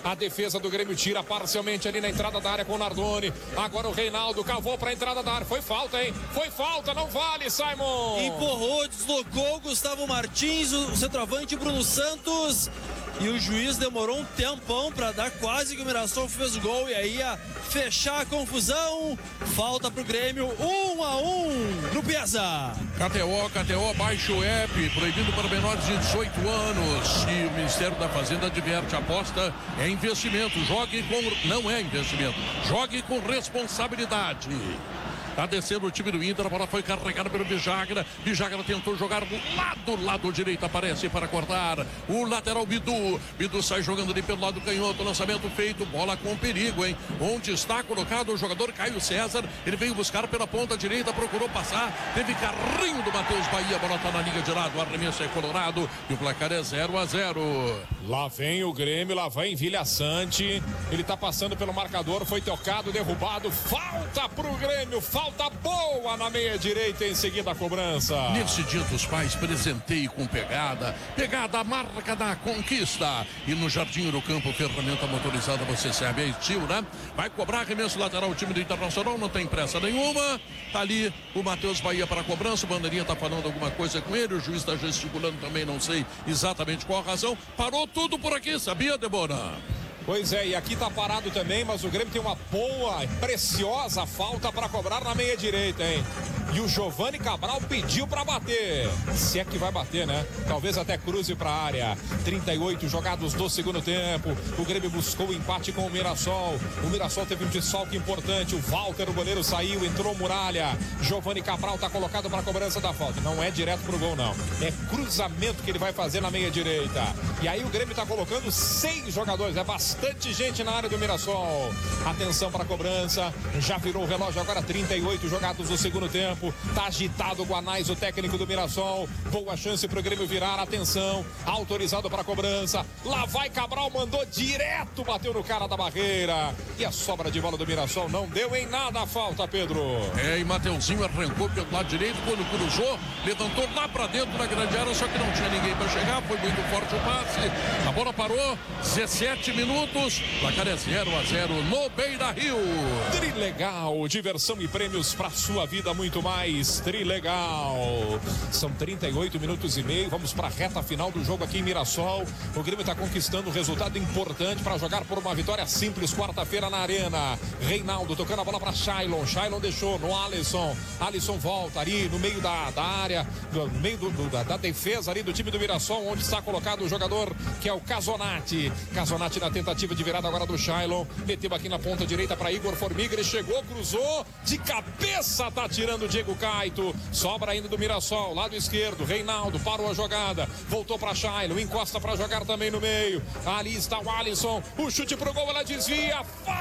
A defesa do Grêmio tira parcialmente ali na entrada da área com o Nardoni. Agora o Reinaldo cavou para a entrada da área. Foi falta, hein? Foi falta, não vale, Simon. Empurrou, deslocou o Gustavo Martins, o centroavante Bruno Santos. E o juiz demorou um tempão para dar, quase que o Mirassol fez o gol. E aí ia fechar a confusão. Falta pro Grêmio, 1-1 no Piazza. KTO, baixa o app, proibido para menores de 18 anos. E o Ministério da Fazenda adverte, aposta é investimento. Não é investimento. Jogue com responsabilidade. Tá descendo o time do Inter, a bola foi carregada pelo Bijagra. Bijagra tentou jogar do lado direito, aparece para cortar. O lateral Bidu. Bidu sai jogando ali pelo lado canhoto, lançamento feito, bola com perigo, hein? Onde está colocado o jogador Caio César. Ele veio buscar pela ponta direita, procurou passar. Teve carrinho do Matheus Bahia, a bola tá na linha de lado, o arremesso é colorado e o placar é 0-0. Lá vem o Grêmio, lá vem Vilha Sante. Ele tá passando pelo marcador, foi tocado, derrubado. Falta pro Grêmio, falta boa na meia direita, em seguida a cobrança. Nesse dia dos pais, presenteio com pegada a marca da conquista. E no Jardim do Campo, ferramenta motorizada, você sabe, é estilo, né? Vai cobrar arremesso lateral, o time do Internacional não tem pressa nenhuma. Tá ali o Matheus Bahia para a cobrança, o bandeirinha tá falando alguma coisa com ele, o juiz tá gesticulando também, não sei exatamente qual a razão. Parou tudo por aqui, sabia, Débora? Pois é, e aqui tá parado também, mas o Grêmio tem uma boa, preciosa falta para cobrar na meia direita, hein? E o Giovani Cabral pediu para bater. Se é que vai bater, né? Talvez até cruze para a área. 38 jogados do segundo tempo. O Grêmio buscou o empate com o Mirassol. O Mirassol teve um desfalque importante. O Walter, o goleiro, saiu, entrou Muralha. Giovani Cabral tá colocado para a cobrança da falta. Não é direto pro gol, não. É cruzamento que ele vai fazer na meia direita. E aí o Grêmio tá colocando 6 jogadores. É bastante gente na área do Mirassol. Atenção para a cobrança. Já virou o relógio agora, 38 jogados no segundo tempo. Tá agitado o Guanais, o técnico do Mirassol. Boa chance pro Grêmio virar. Atenção, autorizado para a cobrança. Lá vai Cabral, mandou direto, bateu no cara da barreira. E a sobra de bola do Mirassol não deu em nada a falta, Pedro. E Mateuzinho arrancou pelo lado direito, quando cruzou, levantou lá para dentro da grande área, só que não tinha ninguém para chegar, foi muito forte o passe. A bola parou, 17 minutos, placar é 0-0 no Beira-Rio. Trilegal, diversão e prêmios para sua vida, muito mais. Trilegal. São 38 minutos e meio, vamos para a reta final do jogo aqui em Mirassol. O Grêmio está conquistando um resultado importante para jogar por uma vitória simples quarta-feira na Arena. Reinaldo tocando a bola para Shailon. Shailon deixou no Alisson. Alisson volta ali no meio da área, no meio da defesa ali do time do Mirassol, onde está colocado o jogador que é o Casonati. Casonati na tentativa de virada agora do Shailon. Meteu aqui na ponta direita para Igor Formiga. Ele chegou, cruzou, de cabeça tá tirando o Diego Caito. Sobra ainda do Mirassol, lado esquerdo. Reinaldo parou a jogada, voltou para Shailon, encosta para jogar também no meio. Ali está o Alisson, o chute pro gol, ela desvia,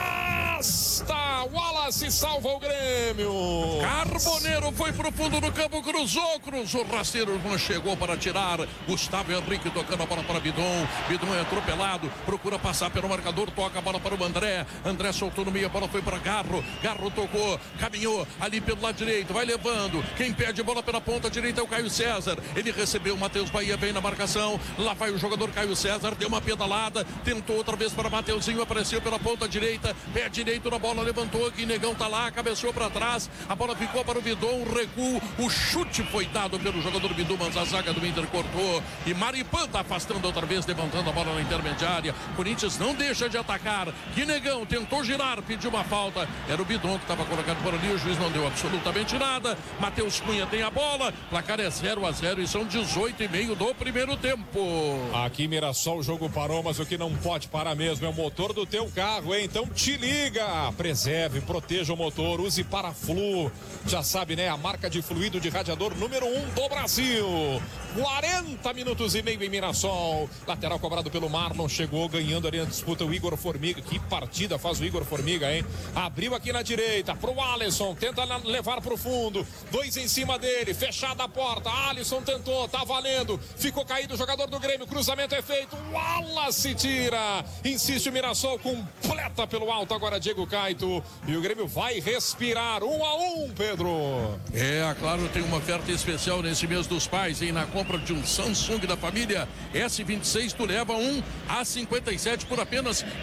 afasta. Wallace salva o Grêmio. Carboneiro foi pro fundo do campo, cruzou, rasteiro, não chegou para tirar. Gustavo Henrique tocando a bola para Bidon. Bidon é atropelado, procura passar pelo marcador, toca a bola para o André. André soltou no meio, a bola foi para Garro. Garro tocou, caminhou ali pelo lado direito, vai levando. Quem perde a bola pela ponta direita é o Caio César. Ele recebeu, o Matheus Bahia vem na marcação. Lá vai o jogador Caio César, deu uma pedalada, tentou outra vez para Mateuzinho, apareceu pela ponta direita, pé direito na bola, levantou, Guinegão tá lá, cabeceou para trás, a bola ficou para o Bidon, um recuo, o chute foi dado pelo jogador Bidon, mas a zaga do Inter cortou, e Maripan tá afastando outra vez, levantando a bola na intermediária. Corinthians não deixa de atacar. Guinegão tentou girar, pediu uma falta, era o Bidon que estava colocado por ali, o juiz não deu absolutamente nada. Matheus Cunha tem a bola, placar é 0-0 e são 18,5 do primeiro tempo. Aqui em Mirassol o jogo parou, mas o que não pode parar mesmo é o motor do teu carro, hein? Então te liga, preserve, proteja o motor, use Paraflu, já sabe, né? A marca de fluido de radiador número 1 do Brasil. 40 minutos e meio em Mirassol, lateral cobrado pelo Marlon, chegou ganhando ali na disputa o Igor Formiga. Que partida faz o Igor Formiga, hein? Abriu aqui na direita pro Alisson, tenta levar pro fundo, 2 em cima dele, fechada a porta, Alisson tentou, tá valendo, ficou caído o jogador do Grêmio, cruzamento é feito, Wallace tira, insiste o Mirassol, completa pelo alto agora Diego Caito, e o Grêmio vai respirar, 1-1, Pedro. A Claro tem uma oferta especial nesse mês dos pais, hein? Na compra de um Samsung da família S26, tu leva um A57 por apenas